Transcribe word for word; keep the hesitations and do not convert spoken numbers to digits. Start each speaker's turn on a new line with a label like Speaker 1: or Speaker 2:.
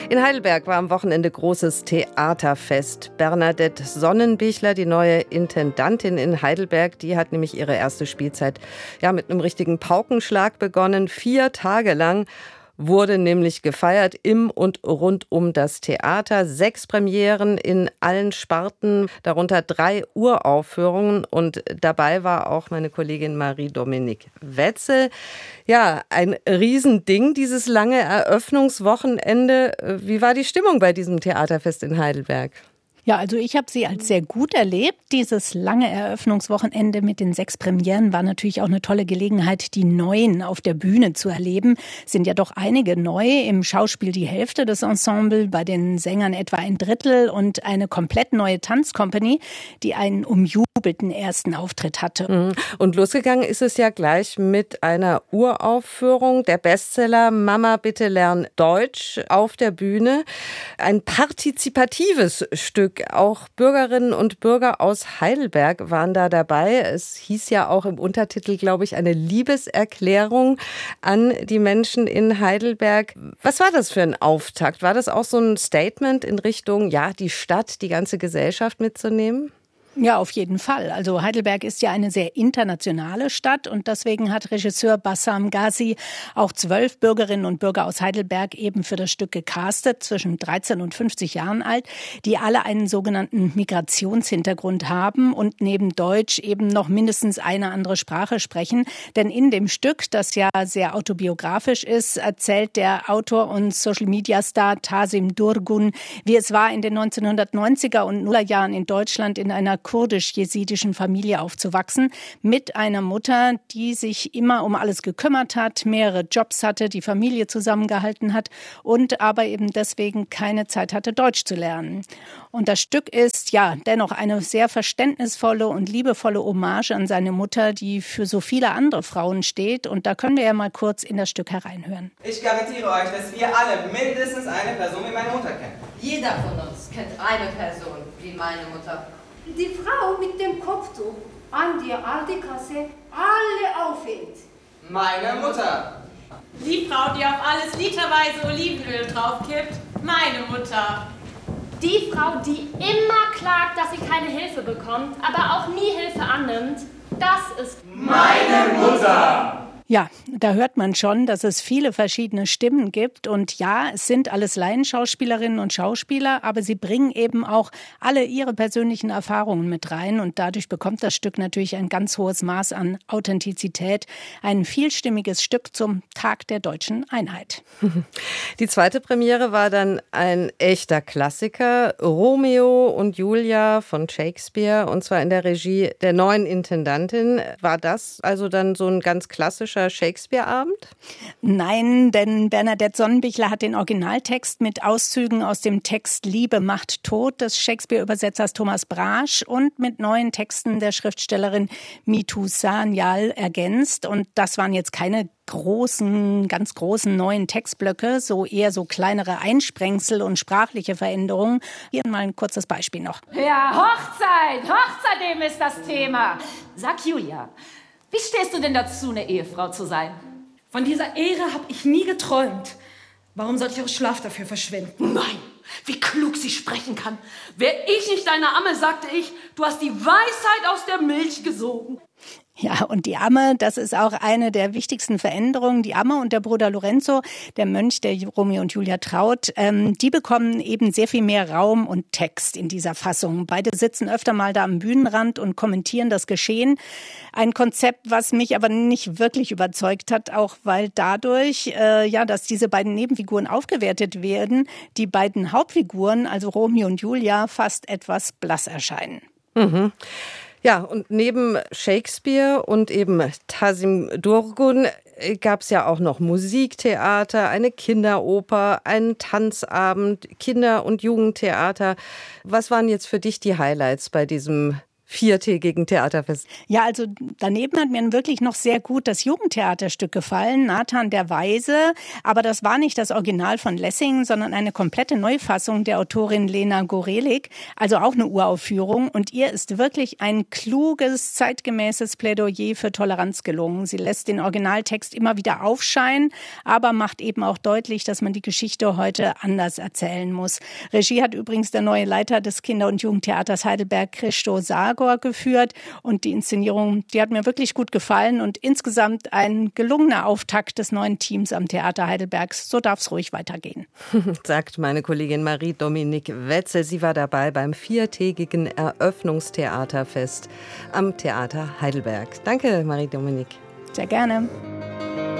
Speaker 1: In Heidelberg war am Wochenende großes Theaterfest. Bernadette Sonnenbichler, die neue Intendantin in Heidelberg, die hat nämlich ihre erste Spielzeit ja, mit einem richtigen Paukenschlag begonnen. Vier Tage lang wurde nämlich gefeiert im und rund um das Theater. Sechs Premieren in allen Sparten, darunter drei Uraufführungen. Und dabei war auch meine Kollegin Marie-Dominique Wetzel. Ja, ein Riesending, dieses lange Eröffnungswochenende. Wie war die Stimmung bei diesem Theaterfest in Heidelberg?
Speaker 2: Ja, also ich habe sie als sehr gut erlebt. Dieses lange Eröffnungswochenende mit den sechs Premieren war natürlich auch eine tolle Gelegenheit, die Neuen auf der Bühne zu erleben. Es sind ja doch einige neu, im Schauspiel die Hälfte des Ensembles, bei den Sängern etwa ein Drittel und eine komplett neue Tanzcompany, die einen umjubelten ersten Auftritt hatte.
Speaker 1: Und losgegangen ist es ja gleich mit einer Uraufführung. Der Bestseller Mama, bitte lern Deutsch auf der Bühne. Ein partizipatives Stück. Auch Bürgerinnen und Bürger aus Heidelberg waren da dabei. Es hieß ja auch im Untertitel, glaube ich, eine Liebeserklärung an die Menschen in Heidelberg. Was war das für ein Auftakt? War das auch so ein Statement in Richtung, ja, die Stadt, die ganze Gesellschaft mitzunehmen?
Speaker 2: Ja, auf jeden Fall. Also Heidelberg ist ja eine sehr internationale Stadt und deswegen hat Regisseur Bassam Ghazi auch zwölf Bürgerinnen und Bürger aus Heidelberg eben für das Stück gecastet, zwischen dreizehn und fünfzig Jahren alt, die alle einen sogenannten Migrationshintergrund haben und neben Deutsch eben noch mindestens eine andere Sprache sprechen. Denn in dem Stück, das ja sehr autobiografisch ist, erzählt der Autor und Social-Media-Star Tasim Durgun, wie es war, in den neunzehnhundertneunziger und Nullerjahren in Deutschland in einer kurdisch-jesidischen Familie aufzuwachsen, mit einer Mutter, die sich immer um alles gekümmert hat, mehrere Jobs hatte, die Familie zusammengehalten hat und aber eben deswegen keine Zeit hatte, Deutsch zu lernen. Und das Stück ist ja dennoch eine sehr verständnisvolle und liebevolle Hommage an seine Mutter, die für so viele andere Frauen steht. Und da können wir ja mal kurz in das Stück hereinhören.
Speaker 3: Ich garantiere euch, dass wir alle mindestens eine Person wie meine Mutter kennen.
Speaker 4: Jeder von uns kennt eine Person wie meine Mutter.
Speaker 5: Die Frau mit dem Kopftuch an der Aldi-Kasse alle aufhängt.
Speaker 3: Meine Mutter.
Speaker 6: Die Frau, die auf alles literweise Olivenöl draufkippt. Meine Mutter.
Speaker 7: Die Frau, die immer klagt, dass sie keine Hilfe bekommt, aber auch nie Hilfe annimmt. Das ist
Speaker 3: meine Mutter.
Speaker 2: Ja, da hört man schon, dass es viele verschiedene Stimmen gibt. Und ja, es sind alles Laienschauspielerinnen und Schauspieler, aber sie bringen eben auch alle ihre persönlichen Erfahrungen mit rein. Und dadurch bekommt das Stück natürlich ein ganz hohes Maß an Authentizität. Ein vielstimmiges Stück zum Tag der deutschen Einheit.
Speaker 1: Die zweite Premiere war dann ein echter Klassiker, Romeo und Julia von Shakespeare, und zwar in der Regie der neuen Intendantin. War das also dann so ein ganz klassischer Shakespeare-Abend?
Speaker 2: Nein, denn Bernadette Sonnenbichler hat den Originaltext mit Auszügen aus dem Text Liebe macht Tod des Shakespeare-Übersetzers Thomas Brasch und mit neuen Texten der Schriftstellerin Mitu Sanyal ergänzt. Und das waren jetzt keine großen, ganz großen neuen Textblöcke, so eher so kleinere Einsprengsel und sprachliche Veränderungen. Hier mal ein kurzes Beispiel noch.
Speaker 8: Ja, Hochzeit, Hochzeit eben ist das Thema. Sag Julia, wie stehst du denn dazu, eine Ehefrau zu sein?
Speaker 9: Von dieser Ehre habe ich nie geträumt. Warum sollte ich auch Schlaf dafür verschwenden?
Speaker 8: Nein, wie klug sie sprechen kann. Wär ich nicht deine Amme, sagte ich, du hast die Weisheit aus der Milch gesogen.
Speaker 2: Ja, und die Amme, das ist auch eine der wichtigsten Veränderungen. Die Amme und der Bruder Lorenzo, der Mönch, der Romeo und Julia traut, ähm, die bekommen eben sehr viel mehr Raum und Text in dieser Fassung. Beide sitzen öfter mal da am Bühnenrand und kommentieren das Geschehen. Ein Konzept, was mich aber nicht wirklich überzeugt hat, auch weil dadurch, äh, ja, dass diese beiden Nebenfiguren aufgewertet werden, die beiden Hauptfiguren, also Romeo und Julia, fast etwas blass erscheinen.
Speaker 1: Mhm. Ja, und neben Shakespeare und eben Tasim Durgun gab es ja auch noch Musiktheater, eine Kinderoper, einen Tanzabend, Kinder- und Jugendtheater. Was waren jetzt für dich die Highlights bei diesem viertägigen Theaterfest.
Speaker 2: Ja, also daneben hat mir wirklich noch sehr gut das Jugendtheaterstück gefallen, Nathan der Weise. Aber das war nicht das Original von Lessing, sondern eine komplette Neufassung der Autorin Lena Gorelik. Also auch eine Uraufführung. Und ihr ist wirklich ein kluges, zeitgemäßes Plädoyer für Toleranz gelungen. Sie lässt den Originaltext immer wieder aufscheinen, aber macht eben auch deutlich, dass man die Geschichte heute anders erzählen muss. Regie hat übrigens der neue Leiter des Kinder- und Jugendtheaters Heidelberg, Christo Sagor, geführt. Und die Inszenierung, die hat mir wirklich gut gefallen und insgesamt ein gelungener Auftakt des neuen Teams am Theater Heidelbergs. So darf es ruhig weitergehen.
Speaker 1: Sagt meine Kollegin Marie-Dominique Wetzel. Sie war dabei beim viertägigen Eröffnungstheaterfest am Theater Heidelberg. Danke, Marie-Dominique.
Speaker 2: Sehr gerne.